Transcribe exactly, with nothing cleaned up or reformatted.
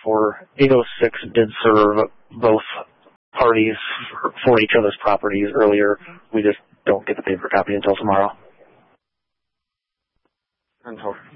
for eight oh six did serve both parties for each other's properties earlier. We just don't get the paper copy until tomorrow. Until